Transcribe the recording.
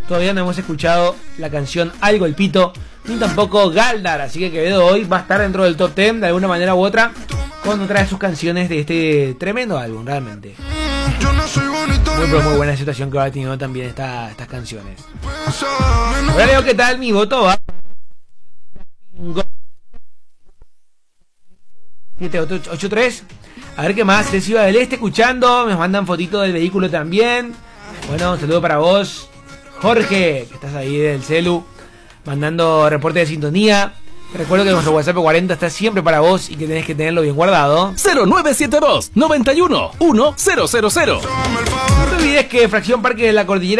todavía no hemos escuchado la canción Al Golpito, ni tampoco Galdar, así que Quevedo hoy va a estar dentro del top 10 de alguna manera u otra cuando trae sus canciones de este tremendo álbum, realmente. Muy buena situación que va teniendo también estas canciones. Ahora leo qué tal mi voto va. 783. A ver qué más. De Ciudad del Este escuchando. Me mandan fotitos del vehículo también. Bueno, un saludo para vos, Jorge, que estás ahí del celu, mandando reporte de sintonía. Te recuerdo que nuestro WhatsApp 40 está siempre para vos y que tenés que tenerlo bien guardado. 0972 91 1000. No te olvides que Fracción Parque de la Cordillera